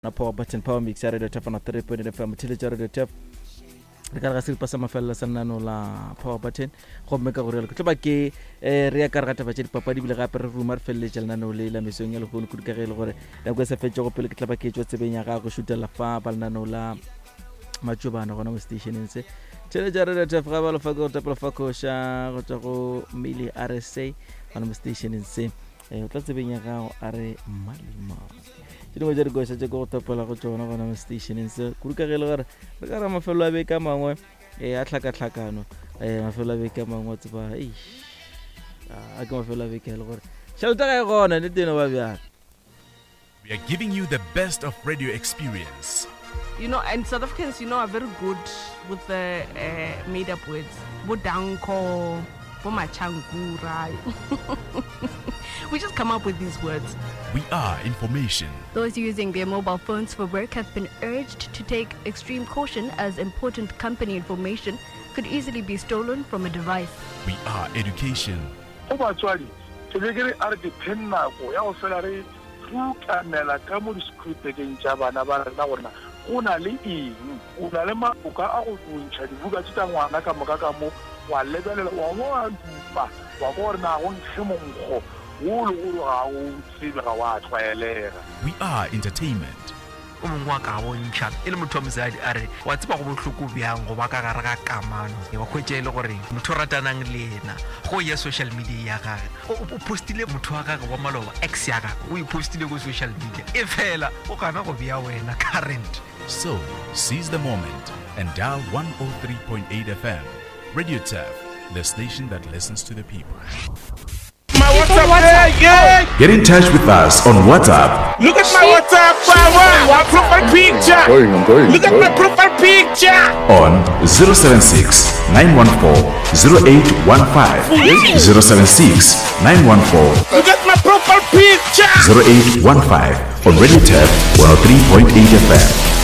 na power button power mix ya radio tap na 3.8 FM tele radio tap re ka ga se pasa mafella sanano la power button go mmeka go re ke tloba ke re ya ka re gata ba tse dipapadi bile gape re rumar felle tselnano le la mesong ya le go kudikagele gore la go se fetse go pele ke tloba ke tswa tsebeng ya ga go shootela fa ba lnano la matjobana gona mo stationeng se tele radio tap ga ba lo fa go tapela fa ko sha go tsa go mili RSA gona mo stationeng se o tla tsebeng ya ga are malima Tino mo jere go sa go tapela go tsona gona mo stationeng se kudikagele gore re ka ra mafelo a be ka mangwe a tlhakatlhakano mafelo a be ka mangwe tseba a ke mafelo a be ke le gore shauta ga gona le teno ba bjang. We are giving you the best of radio experience. You know, and South Africans, are very good with the made-up words. Bodanko, bomachangura. We just come up with these words. We are information. Those using their mobile phones for work have been urged to take extreme caution as important company information could easily be stolen from a device. We are education. Una le eng una le maoka a go tsontšha dibuka tse tsa ngwana ka moka ka mo wa lebelela wa mo a dupa wa go re na go ntse monkgo wo le go ga o tsebe ga wa tshwaelega. We are entertainment. O mongwe wa ka bontšha e le motho wa mosadi a re wa tseba go bohloko bjang go ba ka gare ga kamano wa khwetše e le gore motho ratanang le yena go ya social media ya gage o postile motho wa gage wa maloba ex ya gage o ipostile go social media e fela o kana go bia wena current. So, seize the moment and dial 103.8 FM. Radio Tap, the station that listens to the people. My WhatsApp, yeah. Get in touch with us on WhatsApp. Look at my WhatsApp, my profile picture. I'm going. Look at my profile picture. On 076-914-0815. 076-914. Look at my profile picture. 0815 on Radio Tap 103.8 FM.